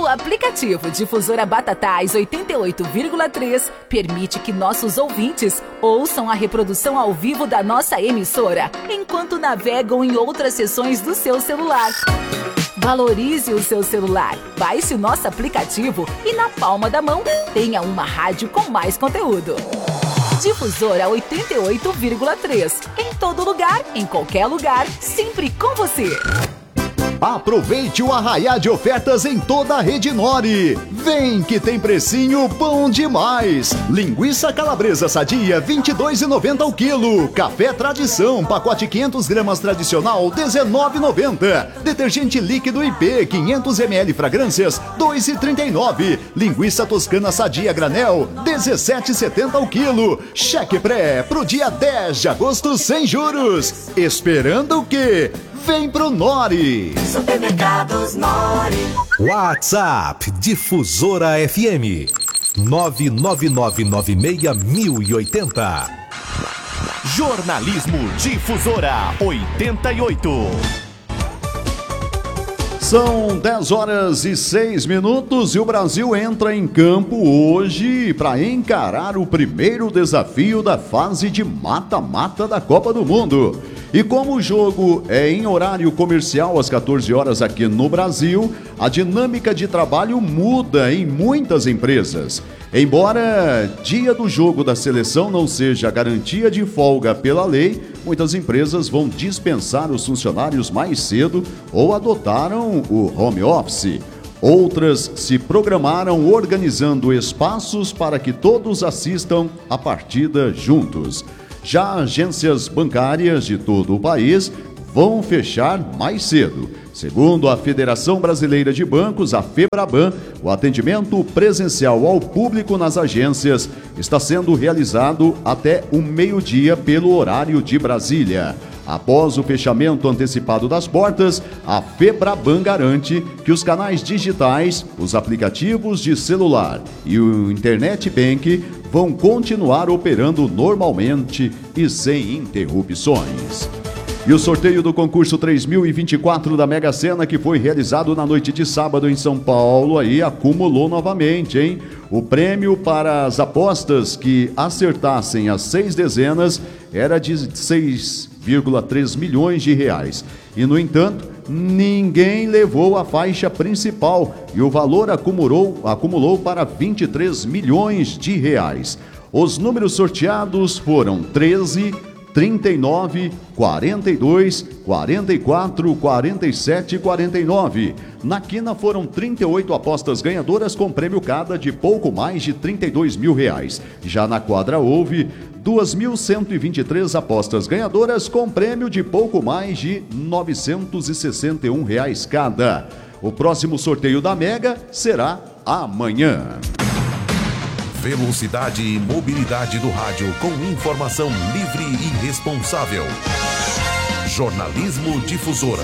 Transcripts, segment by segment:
O aplicativo Difusora Batatais 88,3 permite que nossos ouvintes ouçam a reprodução ao vivo da nossa emissora, enquanto navegam em outras seções do seu celular. Valorize o seu celular, baixe o nosso aplicativo e na palma da mão tenha uma rádio com mais conteúdo. Difusora 88,3. Em todo lugar, em qualquer lugar, sempre com você. Aproveite o arraiá de ofertas em toda a Rede Nori. Vem que tem precinho bom demais. Linguiça calabresa sadia, R$ 22,90 ao quilo. Café Tradição, pacote 500 gramas tradicional, R$ 19,90. Detergente líquido IP, 500 ml fragrâncias, R$ 2,39. Linguiça toscana sadia granel, R$ 17,70 ao quilo. Cheque pré pro dia 10 de agosto sem juros. Esperando o quê? Vem pro Nori. Supermercados Nori. WhatsApp Difusora FM 999961080. Jornalismo Difusora 88. São 10h06 e o Brasil entra em campo hoje para encarar o primeiro desafio da fase de mata-mata da Copa do Mundo. E como o jogo é em horário comercial às 14 horas aqui no Brasil, a dinâmica de trabalho muda em muitas empresas. Embora dia do jogo da seleção não seja garantia de folga pela lei, muitas empresas vão dispensar os funcionários mais cedo ou adotaram o home office. Outras se programaram organizando espaços para que todos assistam a partida juntos. Já agências bancárias de todo o país vão fechar mais cedo. Segundo a Federação Brasileira de Bancos, a FEBRABAN, o atendimento presencial ao público nas agências está sendo realizado até o meio-dia pelo horário de Brasília. Após o fechamento antecipado das portas, a FEBRABAN garante que os canais digitais, os aplicativos de celular e o Internet Bank vão continuar operando normalmente e sem interrupções. E o sorteio do concurso 3024 da Mega Sena, que foi realizado na noite de sábado em São Paulo, aí acumulou novamente, hein? O prêmio para as apostas que acertassem as 6 dezenas era de 6,3 milhões de reais. E, no entanto, ninguém levou a faixa principal e o valor acumulou para 23 milhões de reais. Os números sorteados foram 13, 39, 42, 44, 47 e 49. Na quina foram 38 apostas ganhadoras com prêmio cada de pouco mais de 32 mil reais. Já na quadra houve 2.123 apostas ganhadoras com prêmio de pouco mais de 961 reais cada. O próximo sorteio da Mega será amanhã. Velocidade e mobilidade do rádio com informação livre e responsável. Jornalismo Difusora.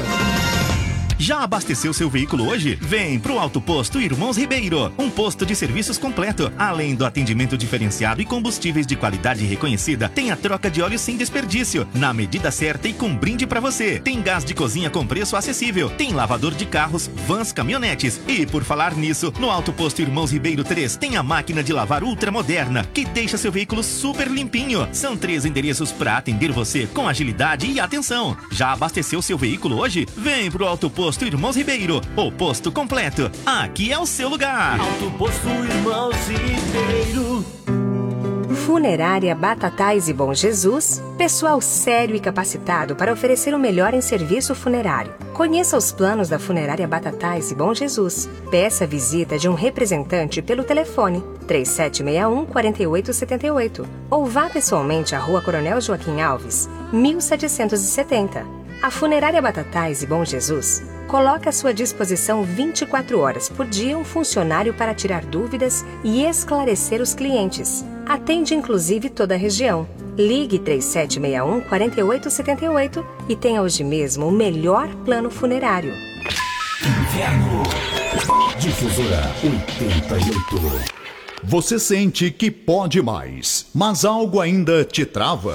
Já abasteceu seu veículo hoje? Vem pro Auto Posto Irmãos Ribeiro, um posto de serviços completo. Além do atendimento diferenciado e combustíveis de qualidade reconhecida, tem a troca de óleo sem desperdício, na medida certa e com brinde pra você. Tem gás de cozinha com preço acessível, tem lavador de carros, vans, caminhonetes. E por falar nisso, no Auto Posto Irmãos Ribeiro 3 tem a máquina de lavar ultramoderna, que deixa seu veículo super limpinho. São 3 endereços pra atender você com agilidade e atenção. Já abasteceu seu veículo hoje? Vem pro Auto Posto Irmãos Ribeiro, o posto completo. Aqui é o seu lugar. Auto Posto Irmãos Ribeiro. Funerária Batatais e Bom Jesus, pessoal sério e capacitado para oferecer o melhor em serviço funerário. Conheça os planos da Funerária Batatais e Bom Jesus. Peça a visita de um representante pelo telefone 3761-4878 ou vá pessoalmente à Rua Coronel Joaquim Alves, 1770. A Funerária Batatais e Bom Jesus coloca à sua disposição 24 horas por dia um funcionário para tirar dúvidas e esclarecer os clientes. Atende inclusive toda a região. Ligue 3761-4878 e tenha hoje mesmo o melhor plano funerário. Inverno. Difusora 88. Você sente que pode mais, mas algo ainda te trava?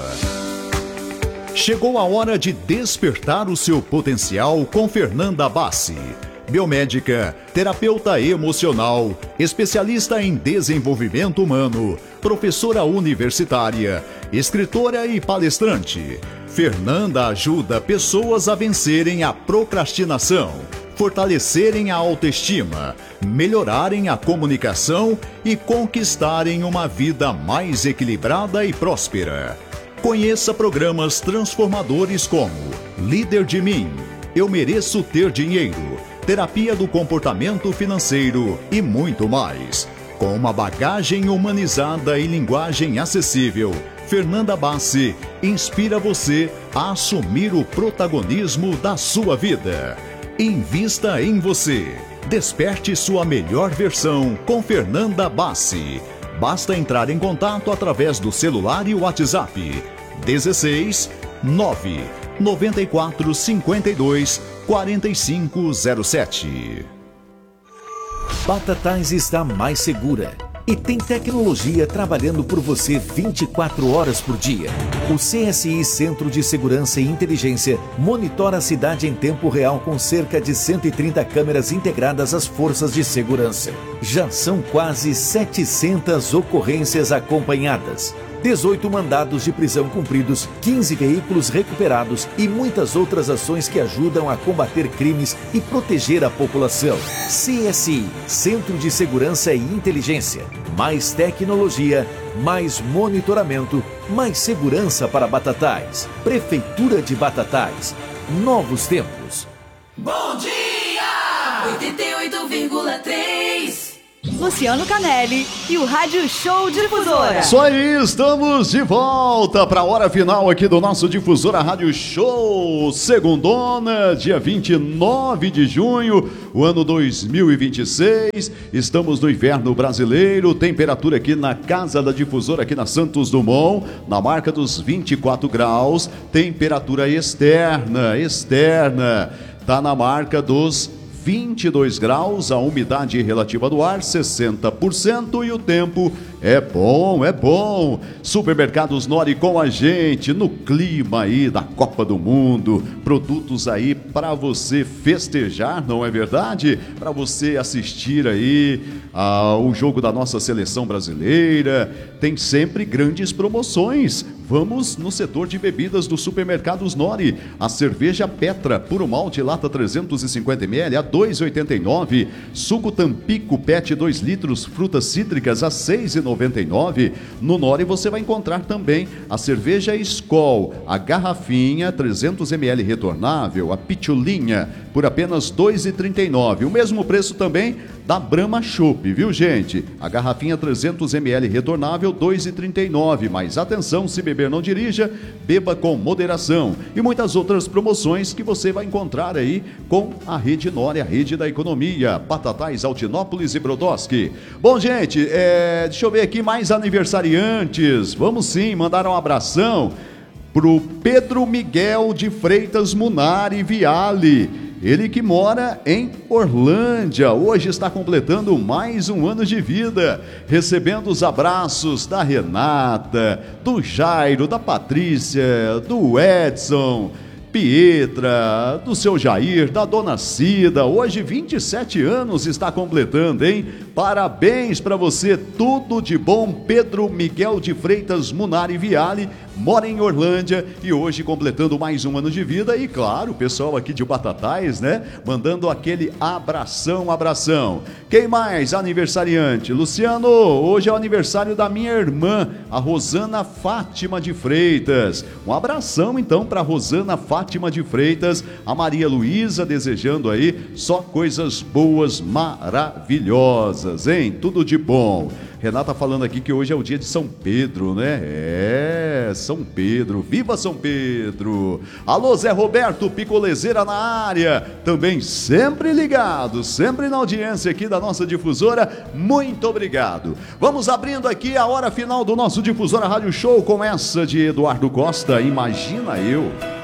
Chegou a hora de despertar o seu potencial com Fernanda Bassi. biomédica, terapeuta emocional, especialista em desenvolvimento humano, professora universitária, escritora e palestrante. Fernanda ajuda pessoas a vencerem a procrastinação, fortalecerem a autoestima, melhorarem a comunicação e conquistarem uma vida mais equilibrada e próspera. Conheça programas transformadores como Líder de Mim, Eu Mereço Ter Dinheiro, Terapia do Comportamento Financeiro e muito mais. Com uma bagagem humanizada e linguagem acessível, Fernanda Bassi inspira você a assumir o protagonismo da sua vida. Invista em você. Desperte sua melhor versão com Fernanda Bassi. Basta entrar em contato através do celular e WhatsApp 16 9 94 52 4507. Batatais está mais segura e tem tecnologia trabalhando por você 24 horas por dia. O CSI Centro de Segurança e Inteligência monitora a cidade em tempo real com cerca de 130 câmeras integradas às forças de segurança. Já são quase 700 ocorrências acompanhadas, 18 mandados de prisão cumpridos, 15 veículos recuperados e muitas outras ações que ajudam a combater crimes e proteger a população. CSI, Centro de Segurança e Inteligência. Mais tecnologia, mais monitoramento, mais segurança para Batatais. Prefeitura de Batatais. Novos tempos. Bom dia! 88,3. Luciano Canelli e o Rádio Show Difusora. Isso aí, estamos de volta para a hora final aqui do nosso Difusora Rádio Show. Segundona, dia 29 de junho, o ano 2026. Estamos no inverno brasileiro, temperatura aqui na Casa da Difusora, aqui na Santos Dumont, na marca dos 24 graus. Temperatura externa, tá na marca dos 22 graus, a umidade relativa do ar 60% e o tempo é bom. Supermercados Nori com a gente no clima aí da Copa do Mundo, produtos aí para você festejar, não é verdade? Para você assistir aí ao jogo da nossa seleção brasileira, tem sempre grandes promoções. Vamos no setor de bebidas do Supermercados Nori. A cerveja Petra, puro malte, lata 350ml a R$ 2,89. Suco Tampico PET 2 litros, frutas cítricas a R$ 6,99. No Nori você vai encontrar também a cerveja Skol, a garrafinha 300ml retornável, a pitulinha, por apenas R$ 2,39. O mesmo preço também da Brahma Chopp, viu gente? A garrafinha 300ml retornável, R$ 2,39. Mas atenção, se beber não dirija, beba com moderação. E muitas outras promoções que você vai encontrar aí com a Rede Nori, a rede da economia. Batatais, Altinópolis e Brodowski. Bom gente, deixa eu ver aqui mais aniversariantes. Vamos sim, mandar um abração pro Pedro Miguel de Freitas Munari Viale. Ele que mora em Orlândia, hoje está completando mais um ano de vida, recebendo os abraços da Renata, do Jairo, da Patrícia, do Edson, Pietra, do seu Jair, da dona Cida, hoje 27 anos está completando, hein? Parabéns para você, tudo de bom, Pedro Miguel de Freitas Munari Viale, mora em Orlândia e hoje completando mais um ano de vida. E claro, o pessoal aqui de Batatais, né? Mandando aquele abração. Quem mais aniversariante? Luciano, hoje é o aniversário da minha irmã, a Rosana Fátima de Freitas. Um abração então para Rosana Fátima de Freitas, a Maria Luísa desejando aí só coisas boas, maravilhosas, hein? Tudo de bom. Renata falando aqui que hoje é o dia de São Pedro, né? São Pedro, viva São Pedro! Alô, Zé Roberto, picolezeira na área, também sempre ligado, sempre na audiência aqui da nossa difusora, muito obrigado. Vamos abrindo aqui a hora final do nosso Difusora Rádio Show com essa de Eduardo Costa, Imagina Eu.